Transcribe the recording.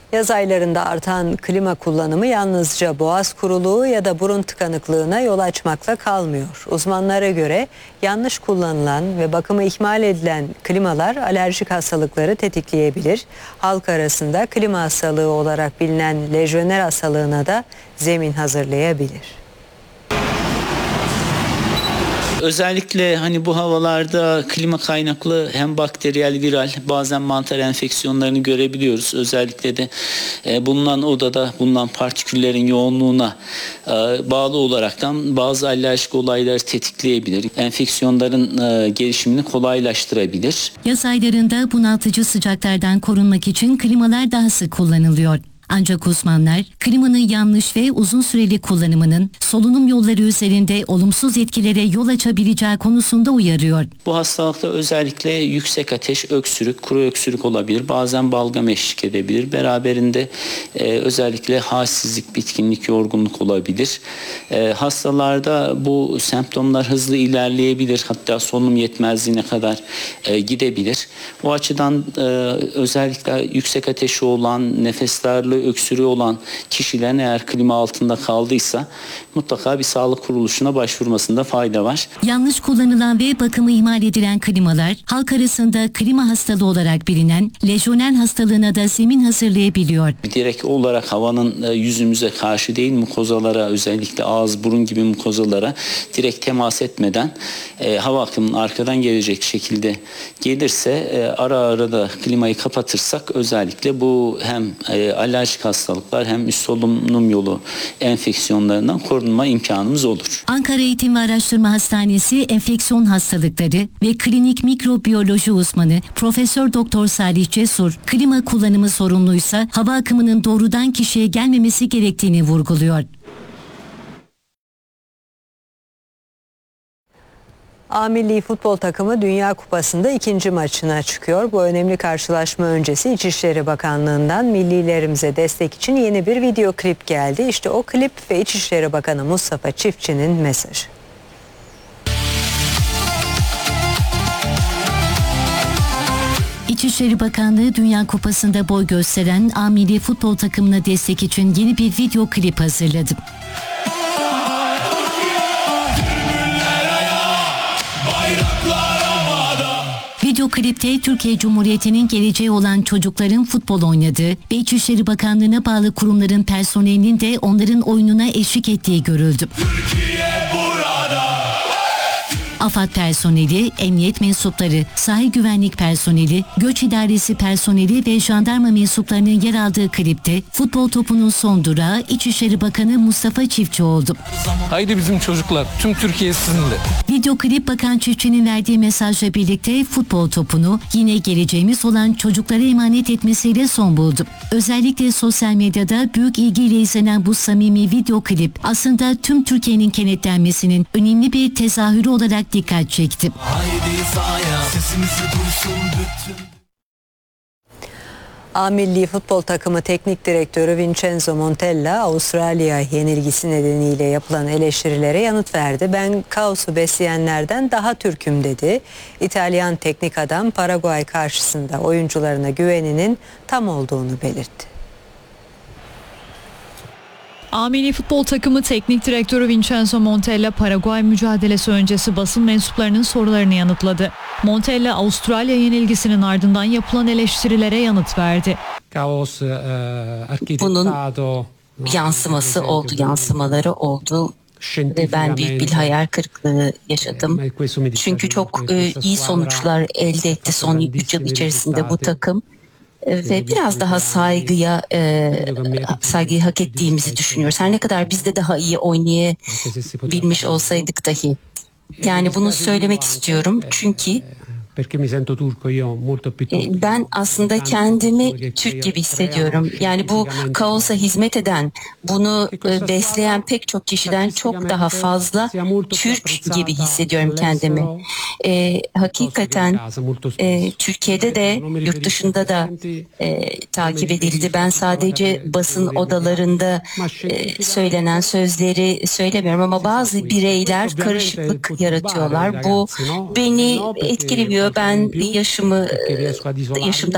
Yaz aylarında artan klima kullanımı yalnızca boğaz kuruluğu ya da burun tıkanıklığına yol açmakla kalmıyor. Uzmanlara göre yanlış kullanılan ve bakımı ihmal edilen klimalar alerjik hastalıkları tetikleyebilir. Halk arasında klima hastalığı olarak bilinen lejyoner hastalığına da zemin hazırlayabilir. Özellikle hani bu havalarda klima kaynaklı hem bakteriyel, viral, bazen mantar enfeksiyonlarını görebiliyoruz. Özellikle de bulunan odada bulunan partiküllerin yoğunluğuna bağlı olaraktan bazı alerjik olayları tetikleyebilir. Enfeksiyonların gelişimini kolaylaştırabilir. Yaz aylarında bunaltıcı sıcaklardan korunmak için klimalar daha sık kullanılıyor. Ancak uzmanlar klimanın yanlış ve uzun süreli kullanımının solunum yolları üzerinde olumsuz etkilere yol açabileceği konusunda uyarıyor. Bu hastalıkta özellikle yüksek ateş, öksürük, kuru öksürük olabilir. Bazen balgam eşlik edebilir. Beraberinde özellikle halsizlik, bitkinlik, yorgunluk olabilir. Hastalarda bu semptomlar hızlı ilerleyebilir. Hatta solunum yetmezliğine kadar gidebilir. O açıdan özellikle yüksek ateşi olan, nefes darlığı, öksürüğü olan kişilerin eğer klima altında kaldıysa mutlaka bir sağlık kuruluşuna başvurmasında fayda var. Yanlış kullanılan ve bakımı ihmal edilen klimalar halk arasında klima hastalığı olarak bilinen lejyoner hastalığına da zemin hazırlayabiliyor. Direkt olarak havanın yüzümüze karşı değil, mukozalara, özellikle ağız, burun gibi mukozalara direkt temas etmeden hava akımının arkadan gelecek şekilde gelirse ara ara da klimayı kapatırsak özellikle bu hem alerjik hastalıklar hem üst solunum yolu enfeksiyonlarından korunma imkanımız olur. Ankara Eğitim ve Araştırma Hastanesi Enfeksiyon Hastalıkları ve Klinik Mikrobiyoloji uzmanı Profesör Doktor Salih Cesur, klima kullanımı sorumluysa hava akımının doğrudan kişiye gelmemesi gerektiğini vurguluyor. A milli futbol takımı Dünya Kupası'nda ikinci maçına çıkıyor. Bu önemli karşılaşma öncesi İçişleri Bakanlığı'ndan millilerimize destek için yeni bir video klip geldi. İşte o klip ve İçişleri Bakanı Mustafa Çiftçi'nin mesajı. İçişleri Bakanlığı Dünya Kupası'nda boy gösteren A milli futbol takımına destek için yeni bir video klip hazırladı. Video klipte Türkiye Cumhuriyeti'nin geleceği olan çocukların futbol oynadığı ve İçişleri Bakanlığı'na bağlı kurumların personelinin de onların oyununa eşlik ettiği görüldü. AFAD personeli, emniyet mensupları, sahil güvenlik personeli, göç idaresi personeli ve jandarma mensuplarının yer aldığı klipte futbol topunun son durağı İçişleri Bakanı Mustafa Çiftçi oldu. Haydi bizim çocuklar, tüm Türkiye sizinle. Video klip Bakan Çiftçi'nin verdiği mesajla birlikte futbol topunu yine geleceğimiz olan çocuklara emanet etmesiyle son buldu. Özellikle sosyal medyada büyük ilgiyle izlenen bu samimi video klip aslında tüm Türkiye'nin kenetlenmesinin önemli bir tezahürü olarak dikkat çekti. A milli futbol takımı teknik direktörü Vincenzo Montella, Avustralya yenilgisi nedeniyle yapılan eleştirilere yanıt verdi. Ben kaosu besleyenlerden daha Türk'üm dedi. İtalyan teknik adam Paraguay karşısında oyuncularına güveninin tam olduğunu belirtti. A milli futbol takımı teknik direktörü Vincenzo Montella Paraguay mücadelesi öncesi basın mensuplarının sorularını yanıtladı. Montella Avustralya yenilgisinin ardından yapılan eleştirilere yanıt verdi. Bunun yansımaları oldu ve ben büyük bir hayal kırıklığı yaşadım. Çünkü çok iyi sonuçlar elde etti son 3 yıl içerisinde bu takım. Ve biraz daha saygıyı hak ettiğimizi düşünüyoruz. Her ne kadar biz de daha iyi oynayabilmiş olsaydık dahi. Yani bunu söylemek istiyorum çünkü ben aslında kendimi Türk gibi hissediyorum. Yani bu kaosa hizmet eden, bunu besleyen pek çok kişiden çok daha fazla Türk gibi hissediyorum kendimi. Hakikaten Türkiye'de de yurt dışında da takip edildi. Ben sadece basın odalarında söylenen sözleri söylemiyorum ama bazı bireyler karışıklık yaratıyorlar. Bu beni etkiliyor. Ben yaşımda